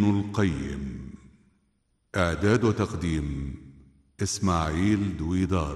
القيم. إعداد وتقديم إسماعيل دويدار.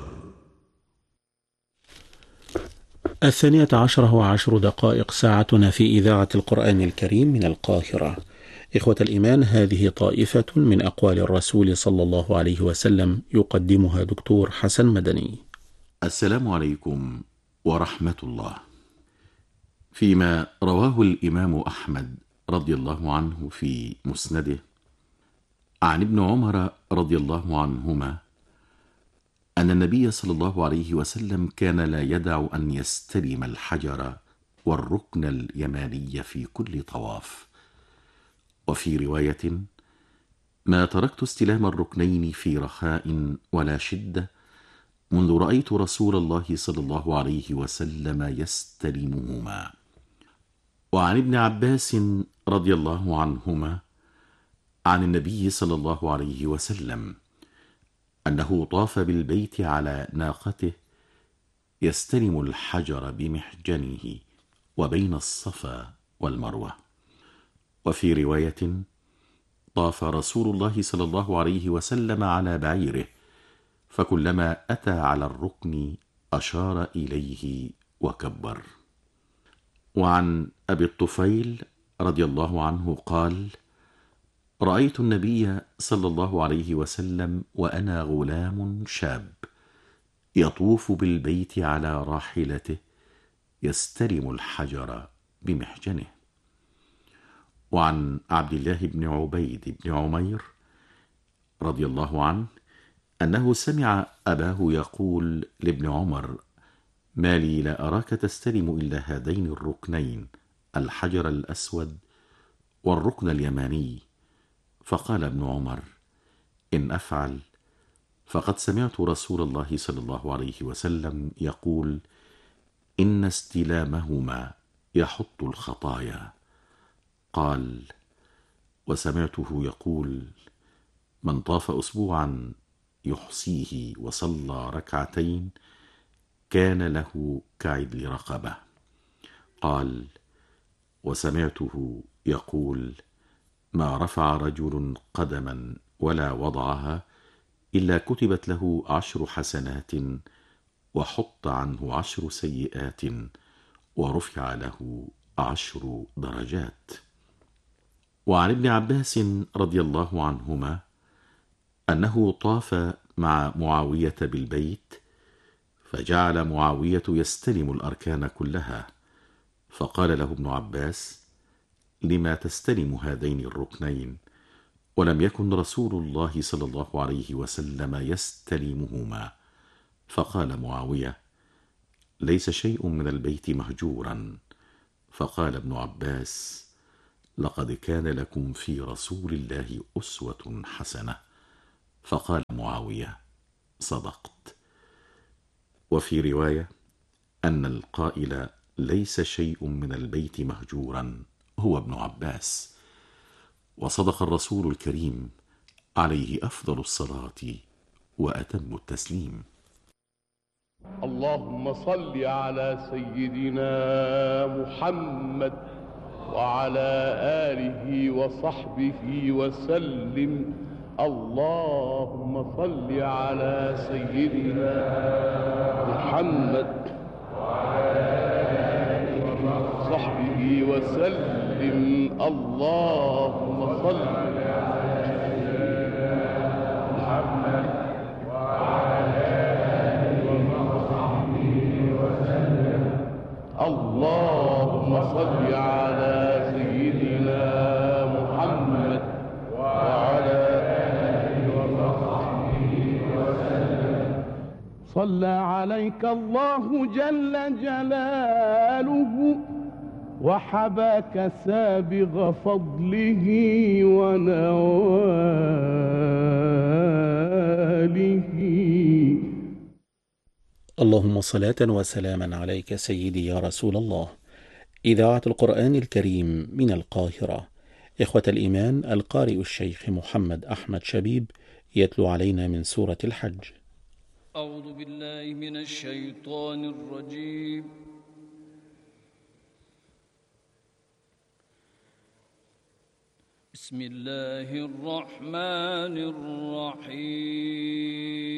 12:10 ساعتنا في إذاعة القرآن الكريم من القاهرة. إخوة الإيمان، هذه طائفة من أقوال الرسول صلى الله عليه وسلم يقدمها دكتور حسن مدني. السلام عليكم ورحمة الله. فيما رواه الإمام أحمد رضي الله عنه في مسنده عن ابن عمر رضي الله عنهما أن النبي صلى الله عليه وسلم كان لا يدع أن يستلم الحجر والركن اليماني في كل طواف. وفي رواية: ما تركت استلام الركنين في رخاء ولا شدة منذ رأيت رسول الله صلى الله عليه وسلم يستلمهما. وعن ابن عباس رضي الله عنهما عن النبي صلى الله عليه وسلم أنه طاف بالبيت على ناقته يستلم الحجر بمحجنه وبين الصفا والمروة. وفي رواية: طاف رسول الله صلى الله عليه وسلم على بعيره، فكلما أتى على الركن أشار إليه وكبر. وعن أبي الطفيل رضي الله عنه قال: رأيت النبي صلى الله عليه وسلم وأنا غلام شاب يطوف بالبيت على راحلته يستلم الحجر بمحجنه. وعن عبد الله بن عبيد بن عمير رضي الله عنه أنه سمع أباه يقول لابن عمر: ما لي لا أراك تستلم إلا هذين الركنين، الحجر الأسود والركن اليماني. فقال ابن عمر: إن أفعل فقد سمعت رسول الله صلى الله عليه وسلم يقول: إن استلامهما يحط الخطايا. قال: وسمعته يقول: من طاف أسبوعا يحصيه وصلى ركعتين كان له كعدل رقبة. قال: وسمعته يقول: ما رفع رجل قدما ولا وضعها إلا كتبت له 10 حسنات وحط عنه 10 سيئات ورفع له 10 درجات. وعن ابن عباس رضي الله عنهما أنه طاف مع معاوية بالبيت، فجعل معاوية يستلم الأركان كلها، فقال له ابن عباس: لما تستلم هذين الركنين ولم يكن رسول الله صلى الله عليه وسلم يستلمهما؟ فقال معاوية: ليس شيء من البيت مهجورا. فقال ابن عباس: لقد كان لكم في رسول الله أسوة حسنة. فقال معاوية: صدقت. وفي رواية أن القائل ليس شيء من البيت مهجورا هو ابن عباس. وصدق الرسول الكريم عليه أفضل الصلاة وأتم التسليم. اللهم صل على سيدنا محمد وعلى آله وصحبه وسلم. اللهم صل على سيدنا محمد وعلى آله وصحبه وسلم. اللهم صل على سيدنا محمد وعلى آله وصحبه وسلم. اللهم صل على سيدنا محمد وعلى آله وصحبه وسلم. صلى عليك الله جل جلاله وحباك سابغ فضله ونواله. اللهم صلاة وسلاما عليك سيدي يا رسول الله. إذاعة القرآن الكريم من القاهرة. إخوة الإيمان، القارئ الشيخ محمد أحمد شبيب يتلو علينا من سورة الحج. أعوذ بالله من الشيطان الرجيم. بسم الله الرحمن الرحيم